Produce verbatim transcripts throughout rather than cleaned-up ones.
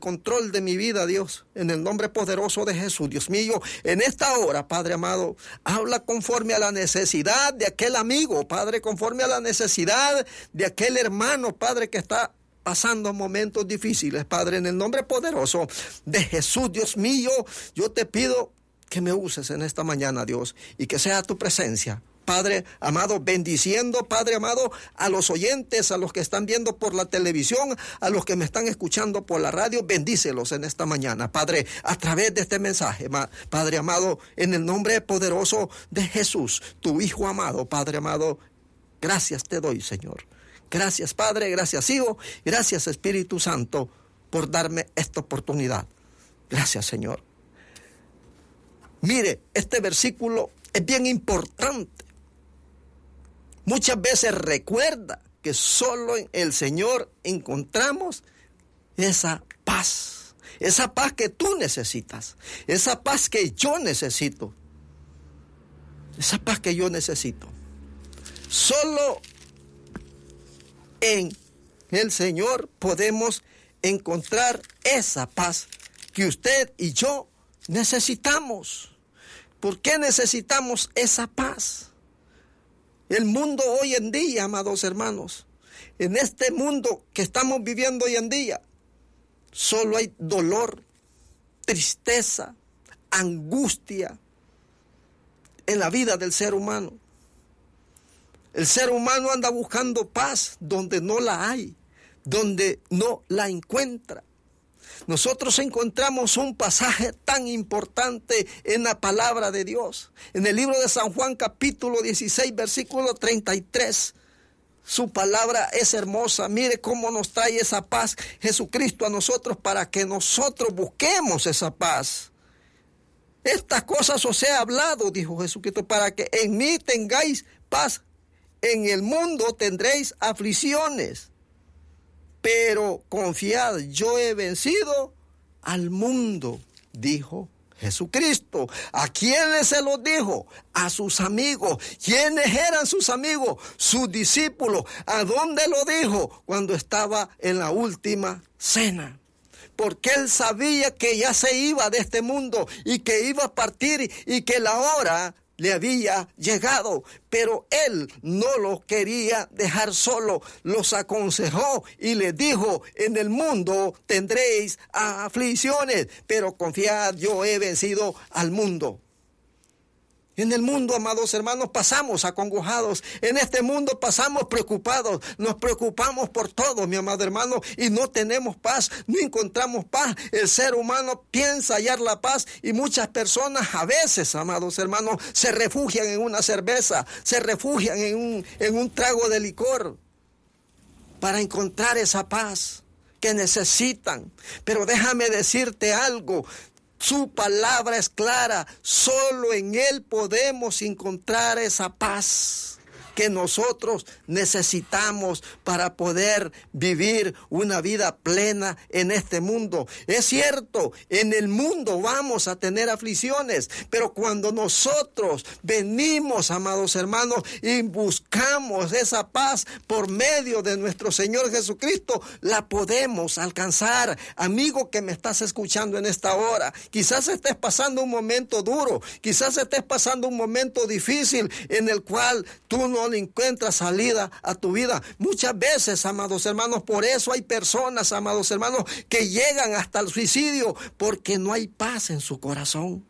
control de mi vida, Dios, en el nombre poderoso de Jesús. Dios mío, en esta hora, Padre amado, habla conforme a la necesidad de aquel amigo, Padre, conforme a la necesidad de aquel hermano, Padre, que está pasando momentos difíciles, Padre, en el nombre poderoso de Jesús. Dios mío, yo te pido que me uses en esta mañana, Dios, y que sea tu presencia, Padre amado, bendiciendo, Padre amado, a los oyentes, a los que están viendo por la televisión, a los que me están escuchando por la radio, bendícelos en esta mañana, Padre, a través de este mensaje, Padre amado, en el nombre poderoso de Jesús, tu Hijo amado, Padre amado, gracias te doy, Señor. Gracias, Padre, gracias, Hijo, gracias, Espíritu Santo, por darme esta oportunidad. Gracias, Señor. Mire, este versículo es bien importante. Muchas veces recuerda que solo en el Señor encontramos esa paz, esa paz que tú necesitas, esa paz que yo necesito, esa paz que yo necesito. Solo en el Señor podemos encontrar esa paz que usted y yo necesitamos. ¿Por qué necesitamos esa paz? El mundo hoy en día, amados hermanos, en este mundo que estamos viviendo hoy en día, solo hay dolor, tristeza, angustia en la vida del ser humano. El ser humano anda buscando paz donde no la hay, donde no la encuentra. Nosotros encontramos un pasaje tan importante en la palabra de Dios. En el libro de San Juan, capítulo dieciséis, versículo treinta y tres. Su palabra es hermosa. Mire cómo nos trae esa paz Jesucristo a nosotros para que nosotros busquemos esa paz. Estas cosas os he hablado, dijo Jesucristo, para que en mí tengáis paz. En el mundo tendréis aflicciones, pero confiad, yo he vencido al mundo, dijo Jesucristo. ¿A quiénes se lo dijo? A sus amigos. ¿Quiénes eran sus amigos? Sus discípulos. ¿A dónde lo dijo? Cuando estaba en la última cena. Porque él sabía que ya se iba de este mundo y que iba a partir y que la hora le había llegado, pero él no los quería dejar solo, los aconsejó y les dijo: en el mundo tendréis aflicciones, pero confiad, yo he vencido al mundo. En el mundo, amados hermanos, pasamos acongojados. En este mundo pasamos preocupados. Nos preocupamos por todo, mi amado hermano, y no tenemos paz, no encontramos paz. El ser humano piensa hallar la paz y muchas personas a veces, amados hermanos, se refugian en una cerveza, se refugian en un, en un trago de licor para encontrar esa paz que necesitan. Pero déjame decirte algo. Su palabra es clara, solo en Él podemos encontrar esa paz que nosotros necesitamos para poder vivir una vida plena en este mundo. Es cierto, en el mundo vamos a tener aflicciones, pero cuando nosotros venimos, amados hermanos, y buscamos esa paz por medio de nuestro Señor Jesucristo, la podemos alcanzar. Amigo que me estás escuchando en esta hora, quizás estés pasando un momento duro, quizás estés pasando un momento difícil en el cual tú no le encuentras salida a tu vida. Muchas veces, amados hermanos, por eso hay personas, amados hermanos, que llegan hasta el suicidio porque no hay paz en su corazón.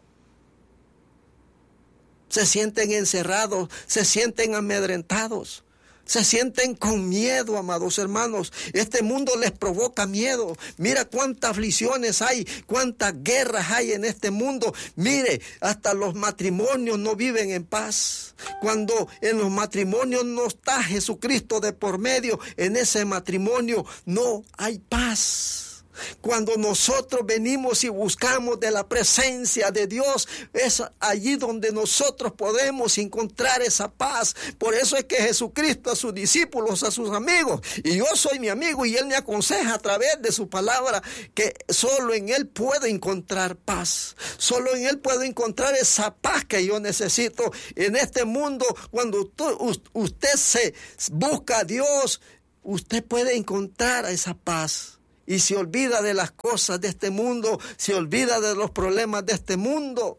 Se sienten encerrados, se sienten amedrentados. Se sienten con miedo, amados hermanos. Este mundo les provoca miedo. Mira cuántas aflicciones hay, cuántas guerras hay en este mundo. Mire, hasta los matrimonios no viven en paz. Cuando en los matrimonios no está Jesucristo de por medio, en ese matrimonio no hay paz. Cuando nosotros venimos y buscamos de la presencia de Dios, es allí donde nosotros podemos encontrar esa paz. Por eso es que Jesucristo a sus discípulos, a sus amigos, y yo soy mi amigo y Él me aconseja a través de su palabra que solo en Él puedo encontrar paz. Solo en Él puedo encontrar esa paz que yo necesito en este mundo. Cuando usted se busca a Dios, usted puede encontrar esa paz. y se olvida de las cosas de este mundo, se olvida de los problemas de este mundo.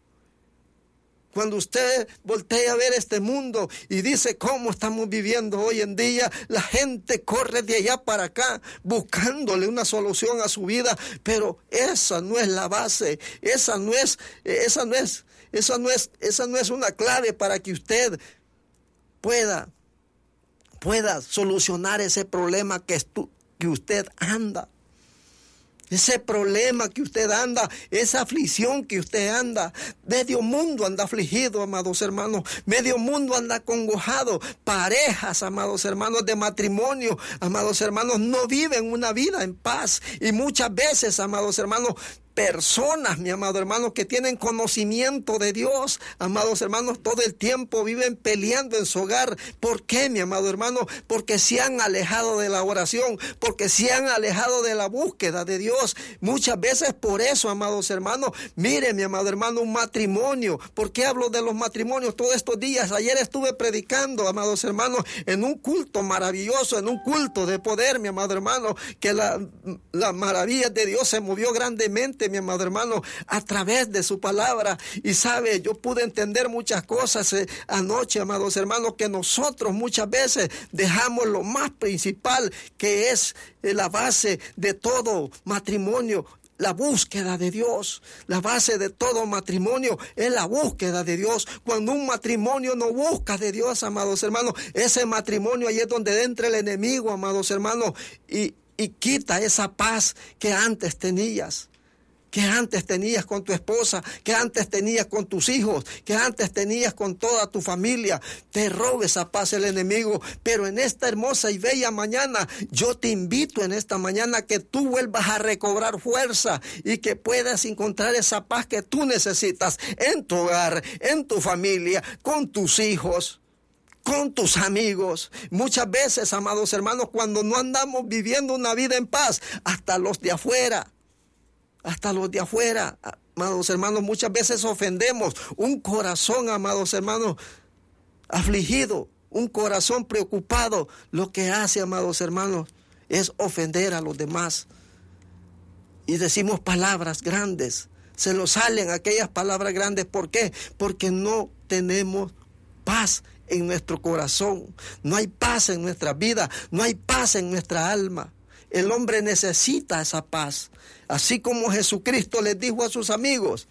Cuando usted voltea a ver este mundo y dice cómo estamos viviendo hoy en día, la gente corre de allá para acá buscándole una solución a su vida, pero esa no es la base, esa no es, esa no es, esa no es, esa no es una clave para que usted pueda, pueda solucionar ese problema que, estu, que usted anda. Ese problema que usted anda, esa aflicción que usted anda, medio mundo anda afligido, amados hermanos, medio mundo anda acongojado, parejas, amados hermanos, de matrimonio, amados hermanos, no viven una vida en paz, y muchas veces, amados hermanos, personas, mi amado hermano, que tienen conocimiento de Dios, amados hermanos, todo el tiempo viven peleando en su hogar. ¿Por qué, mi amado hermano? Porque se han alejado de la oración, porque se han alejado de la búsqueda de Dios. Muchas veces por eso, amados hermanos, mire, mi amado hermano, un matrimonio. ¿Por qué hablo de los matrimonios todos estos días? Ayer estuve predicando, amados hermanos, en un culto maravilloso, en un culto de poder, mi amado hermano, que la, la maravilla de Dios se movió grandemente, mi amado hermano, a través de su palabra. Y sabe, yo pude entender muchas cosas eh, anoche, amados hermanos, que nosotros muchas veces dejamos lo más principal, que es eh, la base de todo matrimonio, la búsqueda de Dios. La base de todo matrimonio es la búsqueda de Dios. Cuando un matrimonio no busca de Dios, amados hermanos, ese matrimonio ahí es donde entra el enemigo, amados hermanos, y, y quita esa paz que antes tenías. Que antes tenías con tu esposa, que antes tenías con tus hijos, que antes tenías con toda tu familia. Te roba esa paz el enemigo. Pero en esta hermosa y bella mañana, yo te invito en esta mañana que tú vuelvas a recobrar fuerza y que puedas encontrar esa paz que tú necesitas en tu hogar, en tu familia, con tus hijos, con tus amigos. Muchas veces, amados hermanos, cuando no andamos viviendo una vida en paz, hasta los de afuera, Hasta los de afuera, amados hermanos, muchas veces ofendemos. Un corazón, amados hermanos, afligido, un corazón preocupado, lo que hace, amados hermanos, es ofender a los demás. Y decimos palabras grandes, se nos salen aquellas palabras grandes. ¿Por qué? Porque no tenemos paz en nuestro corazón, no hay paz en nuestra vida, no hay paz en nuestra alma. El hombre necesita esa paz. Así como Jesucristo les dijo a sus amigos,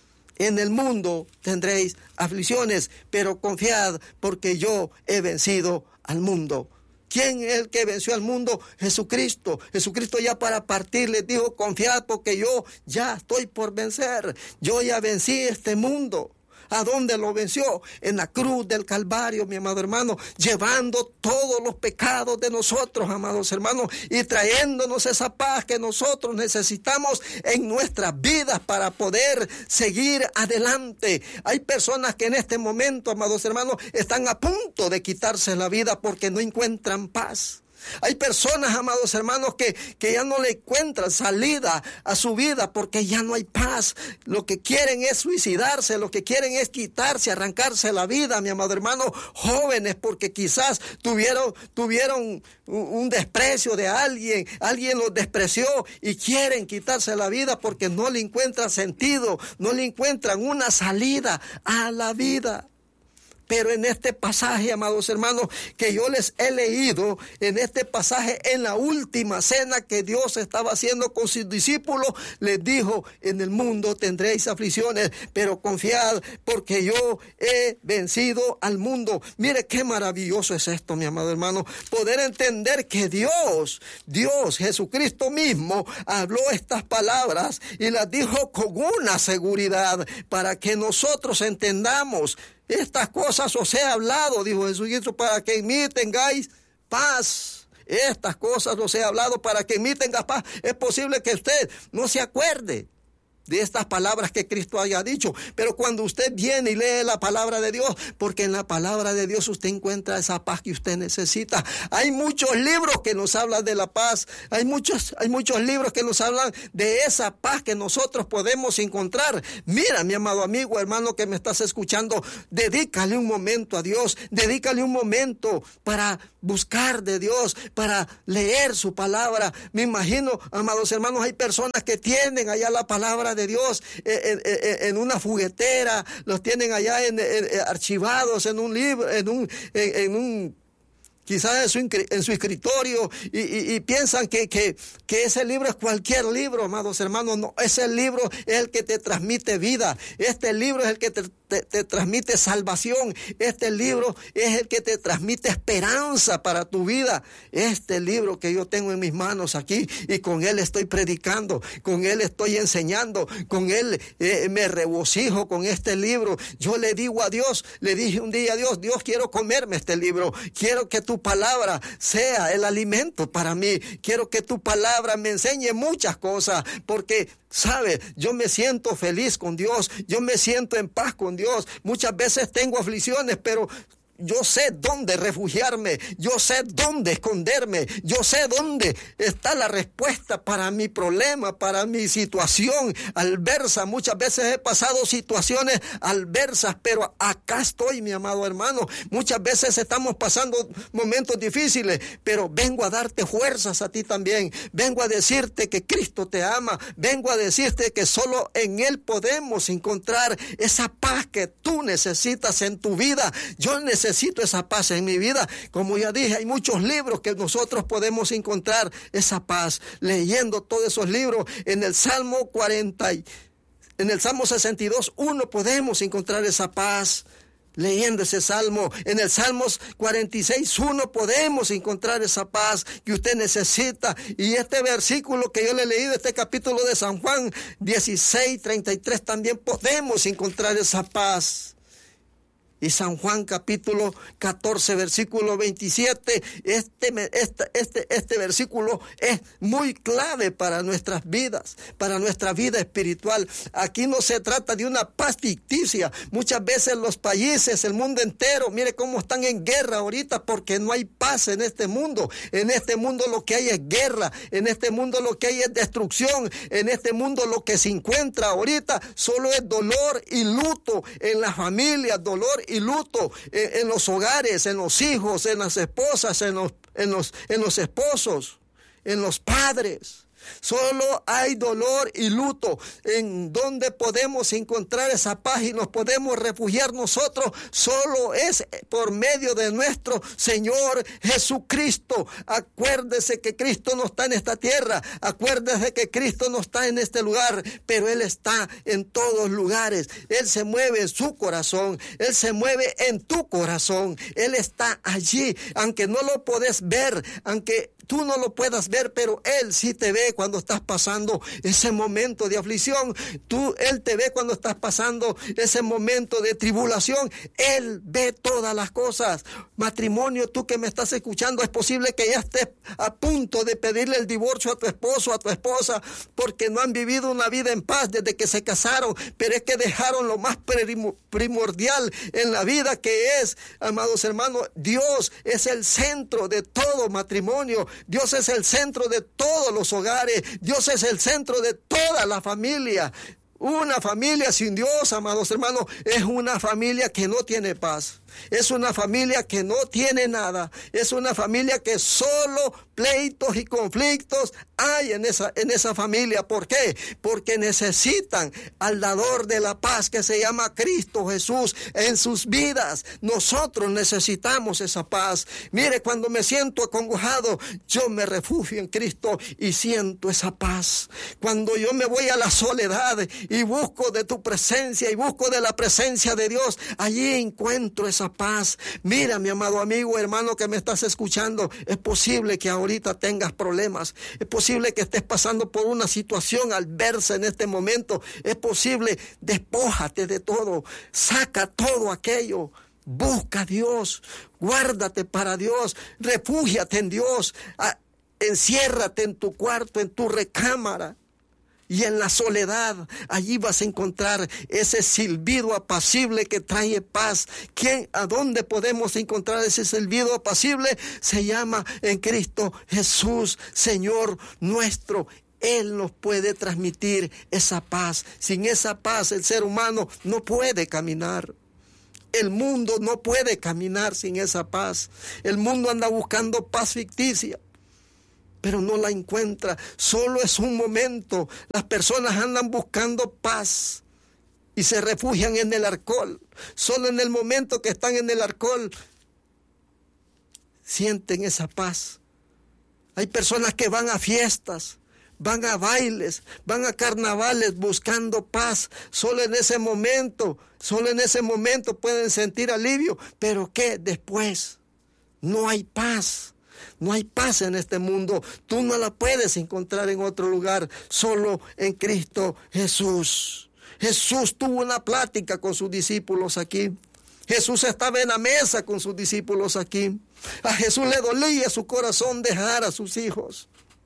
en el mundo tendréis aflicciones, pero confiad porque yo he vencido al mundo. ¿Quién es el que venció al mundo? Jesucristo. Jesucristo ya para partir les dijo, confiad porque yo ya estoy por vencer. Yo ya vencí este mundo. ¿A dónde lo venció? En la cruz del Calvario, mi amado hermano, llevando todos los pecados de nosotros, amados hermanos, y trayéndonos esa paz que nosotros necesitamos en nuestras vidas para poder seguir adelante. Hay personas que en este momento, amados hermanos, están a punto de quitarse la vida porque no encuentran paz. Hay personas, amados hermanos, que, que ya no le encuentran salida a su vida porque ya no hay paz. Lo que quieren es suicidarse, lo que quieren es quitarse, arrancarse la vida, mi amado hermano. Jóvenes, porque quizás tuvieron, tuvieron un, un desprecio de alguien, alguien los despreció y quieren quitarse la vida porque no le encuentran sentido, no le encuentran una salida a la vida. Pero en este pasaje, amados hermanos, que yo les he leído, en este pasaje, en la última cena que Dios estaba haciendo con sus discípulos, les dijo, en el mundo tendréis aflicciones, pero confiad porque yo he vencido al mundo. Mire qué maravilloso es esto, mi amado hermano, poder entender que Dios, Dios, Jesucristo mismo, habló estas palabras y las dijo con una seguridad para que nosotros entendamos. Estas cosas os he hablado, dijo Jesucristo, para que en mí tengáis paz. Estas cosas os he hablado para que en mí tengas paz. Es posible que usted no se acuerde de estas palabras que Cristo haya dicho. Pero cuando usted viene y lee la palabra de Dios, porque en la palabra de Dios usted encuentra esa paz que usted necesita. Hay muchos libros que nos hablan de la paz. Hay muchos, hay muchos libros que nos hablan de esa paz que nosotros podemos encontrar. Mira, mi amado amigo, hermano que me estás escuchando, dedícale un momento a Dios. Dedícale un momento para buscar de Dios, para leer su palabra. Me imagino, amados hermanos, hay personas que tienen allá la palabra de Dios en, en, en una juguetera, los tienen allá en, en, en, archivados en un libro, en un, en, en un quizás en su, en su escritorio y, y, y piensan que, que, que ese libro es cualquier libro, amados hermanos. No, ese libro es el que te transmite vida. Este libro es el que te, te, te transmite salvación. Este libro es el que te transmite esperanza para tu vida. Este libro que yo tengo en mis manos aquí, y con él estoy predicando, con él estoy enseñando, con él eh, me regocijo con este libro. Yo le digo a Dios, le dije un día a Dios, Dios, quiero comerme este libro, quiero que tu palabra sea el alimento para mí, quiero que tu palabra me enseñe muchas cosas, porque ¿sabe? Yo me siento feliz con Dios, yo me siento en paz con Dios. Muchas veces tengo aflicciones, pero yo sé dónde refugiarme, yo sé dónde esconderme, yo sé dónde está la respuesta para mi problema, para mi situación adversa. Muchas veces he pasado situaciones adversas, pero acá estoy, mi amado hermano. Muchas veces estamos pasando momentos difíciles, pero vengo a darte fuerzas a ti también. Vengo a decirte que Cristo te ama, vengo a decirte que solo en Él podemos encontrar esa paz que tú necesitas en tu vida. Yo necesito Necesito esa paz en mi vida. Como ya dije, hay muchos libros que nosotros podemos encontrar esa paz leyendo todos esos libros. En el Salmo cuarenta, en el Salmo sesenta y dos, uno podemos encontrar esa paz leyendo ese salmo. En el Salmos cuarenta y seis, uno podemos encontrar esa paz que usted necesita. Y este versículo que yo le he leído, este capítulo de San Juan dieciséis, treinta y tres, también podemos encontrar esa paz. Y San Juan capítulo catorce, versículo veintisiete, este, este, este, este versículo es muy clave para nuestras vidas, para nuestra vida espiritual. Aquí no se trata de una paz ficticia. Muchas veces los países, el mundo entero, mire cómo están en guerra ahorita, porque no hay paz en este mundo. En este mundo lo que hay es guerra, en este mundo lo que hay es destrucción, en este mundo lo que se encuentra ahorita solo es dolor y luto en las familias, dolor y y luto en, en los hogares, en los hijos, en las esposas, en los, en los, en los esposos, en los padres. Solo hay dolor y luto. En donde podemos encontrar esa paz y nos podemos refugiar nosotros, solo es por medio de nuestro Señor Jesucristo. Acuérdese que Cristo no está en esta tierra, acuérdese que Cristo no está en este lugar, pero Él está en todos lugares. Él se mueve en su corazón, Él se mueve en tu corazón, Él está allí, aunque no lo puedes ver, aunque tú no lo puedas ver, pero Él sí te ve cuando estás pasando ese momento de aflicción. Tú, Él te ve cuando estás pasando ese momento de tribulación. Él ve todas las cosas. Matrimonio, tú que me estás escuchando, es posible que ya estés a punto de pedirle el divorcio a tu esposo, a tu esposa, porque no han vivido una vida en paz desde que se casaron, pero es que dejaron lo más primordial en la vida, que es, amados hermanos, Dios es el centro de todo matrimonio. Dios es el centro de todos los hogares. Dios es el centro de toda la familia. Una familia sin Dios, amados hermanos, es una familia que no tiene paz. Es una familia que no tiene nada. Es una familia que solo pleitos y conflictos hay en esa, en esa familia. ¿Por qué? Porque necesitan al dador de la paz, que se llama Cristo Jesús, en sus vidas. Nosotros necesitamos esa paz. Mire, cuando me siento acongojado, yo me refugio en Cristo y siento esa paz. Cuando yo me voy a la soledad y busco de tu presencia y busco de la presencia de Dios, allí encuentro esa paz. Mira, mi amado amigo, hermano que me estás escuchando, es posible que ahorita tengas problemas, es posible que estés pasando por una situación adversa en este momento, es posible. Despójate de todo, saca todo aquello, busca a Dios, guárdate para Dios, refúgiate en Dios, a, enciérrate en tu cuarto, en tu recámara. Y en la soledad, allí vas a encontrar ese silbido apacible que trae paz. ¿Quién, a dónde podemos encontrar ese silbido apacible? Se llama en Cristo Jesús, Señor nuestro. Él nos puede transmitir esa paz. Sin esa paz, el ser humano no puede caminar. El mundo no puede caminar sin esa paz. El mundo anda buscando paz ficticia, pero no la encuentra. Solo es un momento. Las personas andan buscando paz y se refugian en el alcohol. Solo en el momento que están en el alcohol sienten esa paz. Hay personas que van a fiestas, van a bailes, van a carnavales buscando paz. Solo en ese momento, solo en ese momento pueden sentir alivio. Pero ¿qué? Después no hay paz. No hay paz en este mundo. Tú no la puedes encontrar en otro lugar, solo en Cristo Jesús. Jesús tuvo una plática con sus discípulos aquí. Jesús estaba en la mesa con sus discípulos aquí. A Jesús le dolía su corazón dejar a sus hijos,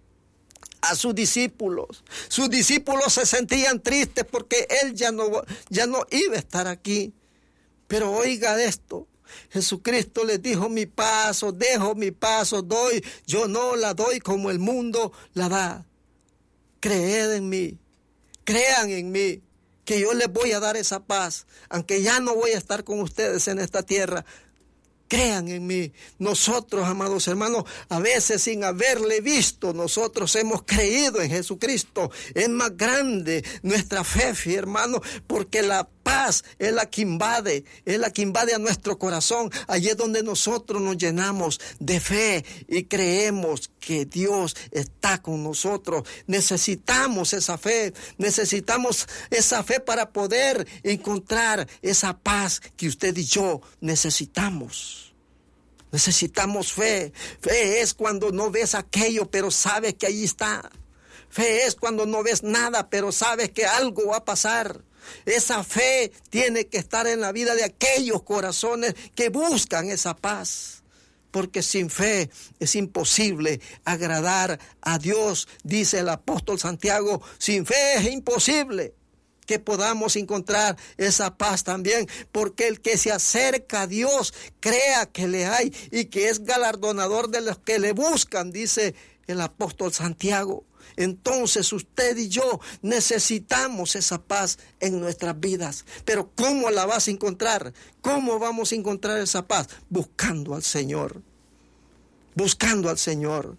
a sus discípulos. Sus discípulos se sentían tristes porque Él ya no, ya no iba a estar aquí. Pero oiga esto. Jesucristo les dijo: mi paz os dejo, mi paz os doy. Yo no la doy como el mundo la da. Creed en mí, crean en mí, que yo les voy a dar esa paz. Aunque ya no voy a estar con ustedes en esta tierra, crean en mí. Nosotros, amados hermanos, a veces sin haberle visto, nosotros hemos creído en Jesucristo. Es más grande nuestra fe, hermano, porque la paz es la que invade, es la que invade a nuestro corazón. Allí es donde nosotros nos llenamos de fe y creemos que Dios está con nosotros. Necesitamos esa fe, necesitamos esa fe para poder encontrar esa paz que usted y yo necesitamos. Necesitamos fe. Fe es cuando no ves aquello, pero sabes que ahí está. Fe es cuando no ves nada, pero sabes que algo va a pasar. Esa fe tiene que estar en la vida de aquellos corazones que buscan esa paz. Porque sin fe es imposible agradar a Dios, dice el apóstol Santiago. Sin fe es imposible que podamos encontrar esa paz también, porque el que se acerca a Dios crea que le hay y que es galardonador de los que le buscan, dice el apóstol Santiago. Entonces usted y yo necesitamos esa paz en nuestras vidas. Pero ¿cómo la vas a encontrar? ¿Cómo vamos a encontrar esa paz? Buscando al Señor. Buscando al Señor.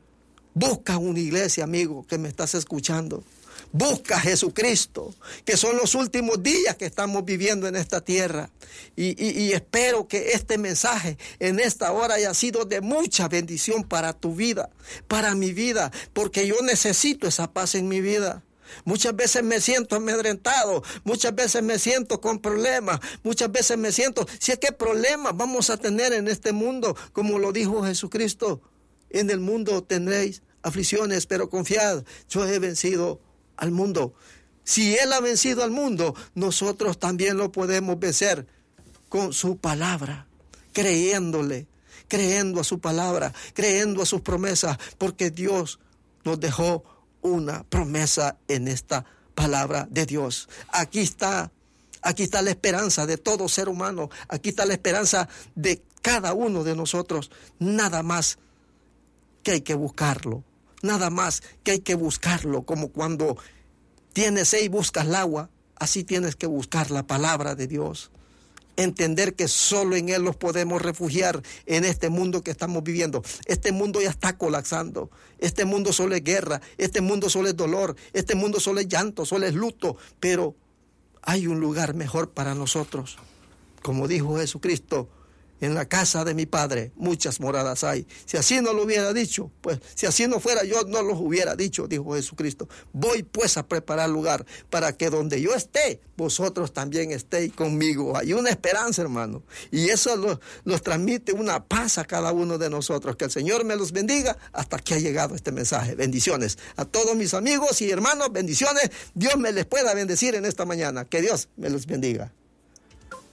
Busca una iglesia, amigo, que me estás escuchando. Busca a Jesucristo, que son los últimos días que estamos viviendo en esta tierra. Y, y, y espero que este mensaje en esta hora haya sido de mucha bendición para tu vida, para mi vida, porque yo necesito esa paz en mi vida. Muchas veces me siento amedrentado, muchas veces me siento con problemas, muchas veces me siento, si es que problemas vamos a tener en este mundo, como lo dijo Jesucristo: en el mundo tendréis aflicciones, pero confiad, yo he vencido al mundo. Si Él ha vencido al mundo, nosotros también lo podemos vencer con su palabra, creyéndole, creyendo a su palabra, creyendo a sus promesas, porque Dios nos dejó una promesa en esta palabra de Dios. Aquí está, aquí está la esperanza de todo ser humano, aquí está la esperanza de cada uno de nosotros. Nada más que hay que buscarlo. Nada más que hay que buscarlo, como cuando tienes sed y buscas el agua, así tienes que buscar la palabra de Dios. Entender que solo en Él nos podemos refugiar en este mundo que estamos viviendo. Este mundo ya está colapsando. Este mundo solo es guerra, este mundo solo es dolor, este mundo solo es llanto, solo es luto. Pero hay un lugar mejor para nosotros. Como dijo Jesucristo: en la casa de mi Padre muchas moradas hay. Si así no lo hubiera dicho, pues si así no fuera, yo no los hubiera dicho, dijo Jesucristo. Voy pues a preparar lugar para que donde yo esté, vosotros también estéis conmigo. Hay una esperanza, hermano. Y eso nos, nos transmite una paz a cada uno de nosotros. Que el Señor me los bendiga hasta que ha llegado este mensaje. Bendiciones a todos mis amigos y hermanos. Bendiciones. Dios me les pueda bendecir en esta mañana. Que Dios me los bendiga.